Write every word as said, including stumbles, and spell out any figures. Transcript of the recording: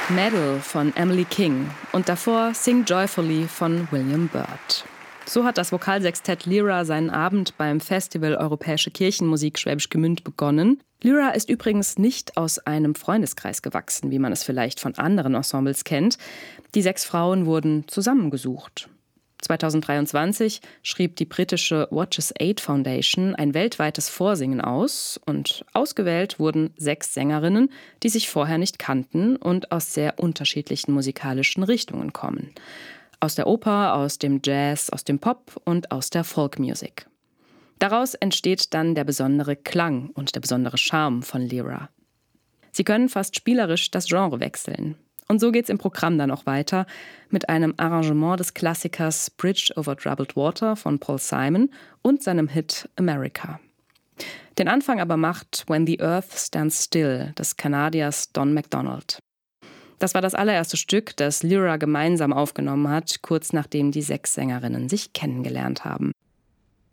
Medal von Emily King und davor Sing Joyfully von William Byrd. So hat das Vokalsextett Lyra seinen Abend beim Festival Europäische Kirchenmusik Schwäbisch Gmünd begonnen. Lyra ist übrigens nicht aus einem Freundeskreis gewachsen, wie man es vielleicht von anderen Ensembles kennt. Die sechs Frauen wurden zusammengesucht. zweitausenddreiundzwanzig schrieb die britische Watches Aid Foundation ein weltweites Vorsingen aus und ausgewählt wurden sechs Sängerinnen, die sich vorher nicht kannten und aus sehr unterschiedlichen musikalischen Richtungen kommen. Aus der Oper, aus dem Jazz, aus dem Pop und aus der Folkmusik. Daraus entsteht dann der besondere Klang und der besondere Charme von Lyra. Sie können fast spielerisch das Genre wechseln. Und so geht's im Programm dann auch weiter mit einem Arrangement des Klassikers Bridge over Troubled Water von Paul Simon und seinem Hit America. Den Anfang aber macht When the Earth Stands Still des Kanadiers Don MacDonald. Das war das allererste Stück, das Lyra gemeinsam aufgenommen hat, kurz nachdem die sechs Sängerinnen sich kennengelernt haben.